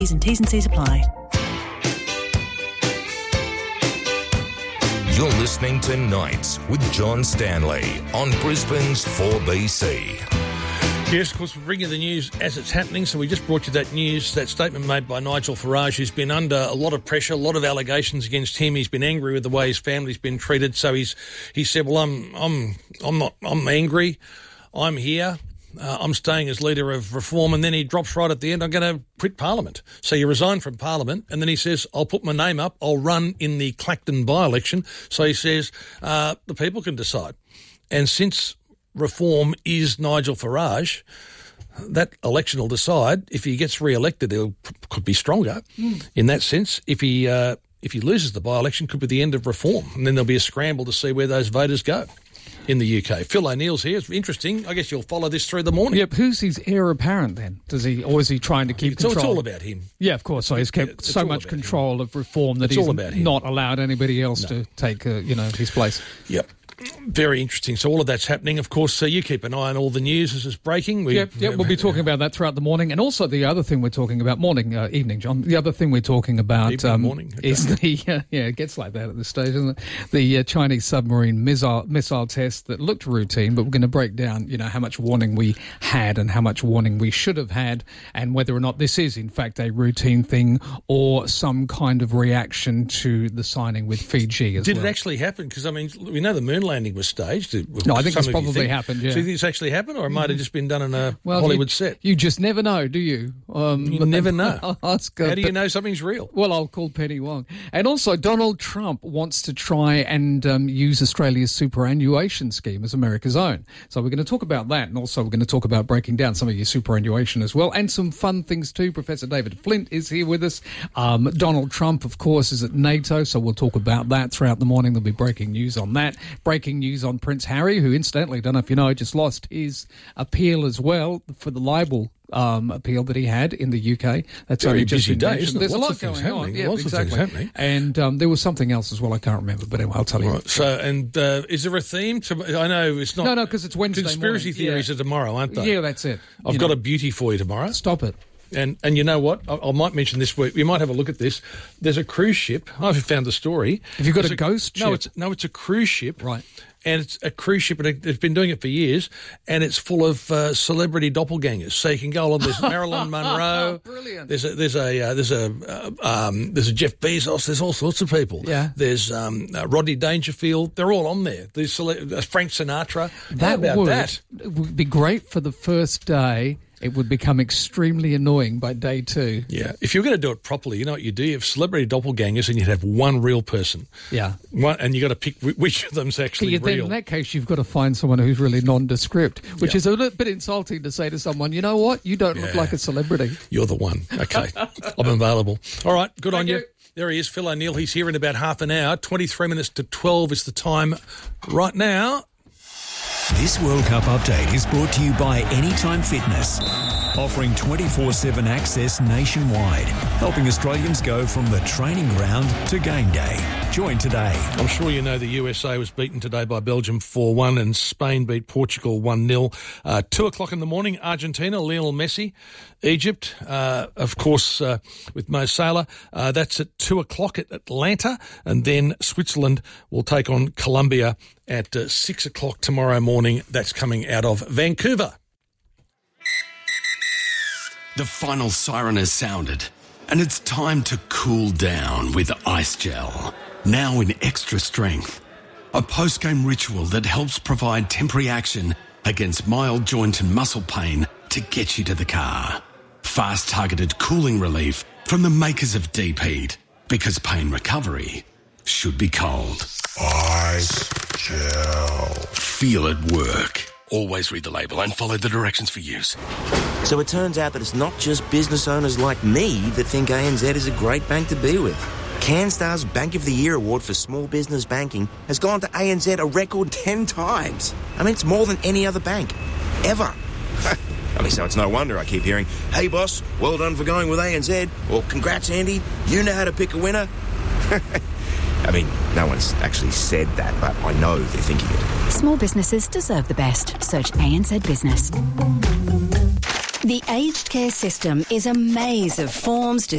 T's and Cs apply. You're listening to Nights with John Stanley on Brisbane's 4BC. Yes, of course, we're bringing the news as it's happening. So we just brought you that news, that statement made by Nigel Farage, who's been under a lot of pressure, a lot of allegations against him. He's been angry with the way his family's been treated. So he said, "Well, I'm angry. I'm here. I'm staying as leader of Reform." And then he drops right at the end, "I'm going to quit Parliament." So he resigned from Parliament, and then he says, "I'll put my name up. I'll run in the Clacton by-election." So he says, the people can decide. And since Reform is Nigel Farage, that election will decide. If he gets re-elected, it could be stronger in that sense. If he loses the by-election, could be the end of Reform, and then there'll be a scramble to see where those voters go in the UK. Phil O'Neill's here. It's interesting. I guess you'll follow this through the morning. Yep. Who's his heir apparent then? Is he trying to keep control? It's all about him. Yeah, of course. So he's kept so much control of Reform that he's not allowed anybody else to take his place. Yep. Very interesting. So all of that's happening. Of course, you keep an eye on all the news as it's breaking. We'll be talking about that throughout the morning. And also the other thing we're talking about, evening, John. The other thing we're talking about is the, it gets like that at this stage, isn't it? The Chinese submarine missile test that looked routine, but we're going to break down, how much warning we had and how much warning we should have had, and whether or not this is, in fact, a routine thing or some kind of reaction to the signing with Fiji as well. Did it actually happen? Because, we know the moon landing was staged. No, I think it's probably happened, yeah. So you think it's actually happened, or it might have just been done in a Hollywood set? You just never know, do you? You never know. I'll ask her, how do you know something's real? Well, I'll call Penny Wong. And also, Donald Trump wants to try and use Australia's superannuation scheme as America's own. So we're going to talk about that, and also we're going to talk about breaking down some of your superannuation as well, and some fun things too. Professor David Flint is here with us. Donald Trump, of course, is at NATO, so we'll talk about that throughout the morning. There'll be breaking news on that. Breaking news on Prince Harry, who incidentally, don't know if you know, just lost his appeal as well for the libel appeal that he had in the UK. That's very only just busy day, mentioned. isn't it? There's Lots a lot of things going on. happening. Yeah, Lots exactly. of things happening. And there was something else as well. I can't remember, but anyway, I'll tell you. Right. So, and is there a theme? I know it's not. No, because it's Wednesday Conspiracy morning. theories are tomorrow, aren't they? Yeah, that's it. I've got a beauty for you tomorrow. Stop it. And you know what? I might mention this week. We might have a look at this. There's a cruise ship. I've found the story. Have you got a ghost ship? No, it's a cruise ship. Right. And it's a cruise ship, and it's been doing it for years, and it's full of celebrity doppelgangers. So you can go along. There's Marilyn Monroe. Brilliant. There's a Jeff Bezos. There's all sorts of people. Yeah. There's Rodney Dangerfield. They're all on there. There's Frank Sinatra. That would be great for the first day. It would become extremely annoying by day 2. Yeah. If you're going to do it properly, you know what you do? You have celebrity doppelgangers and you'd have one real person. Yeah. And you've got to pick which of them's actually real. Then in that case, you've got to find someone who's really nondescript, which is a little bit insulting to say to someone, you know what? You don't look like a celebrity. You're the one. Okay. I'm available. All right. Good on you. There he is, Phil O'Neill. He's here in about half an hour. 23 minutes to 12 is the time right now. This World Cup update is brought to you by Anytime Fitness, offering 24/7 access nationwide, helping Australians go from the training ground to game day. Join today. I'm sure you know the USA was beaten today by Belgium 4-1 and Spain beat Portugal 1-0. 2 o'clock in the morning, Argentina, Lionel Messi. Egypt, of course, with Mo Salah. That's at 2 o'clock at Atlanta. And then Switzerland will take on Colombia at 6 o'clock tomorrow morning. That's coming out of Vancouver. The final siren has sounded, and it's time to cool down with Ice Gel. Now in extra strength. A post-game ritual that helps provide temporary action against mild joint and muscle pain to get you to the car. Fast targeted cooling relief from the makers of Deep Heat, because pain recovery should be cold. Ice Gel. Feel it work. Always read the label and follow the directions for use. So it turns out that it's not just business owners like me that think ANZ is a great bank to be with. CanStar's Bank of the Year award for small business banking has gone to ANZ a record 10 times. I mean, it's more than any other bank, ever. So it's no wonder I keep hearing, hey boss, well done for going with ANZ, or congrats Andy, you know how to pick a winner. No one's actually said that, but I know they're thinking it. Small businesses deserve the best. Search ANZ Business. The aged care system is a maze of forms,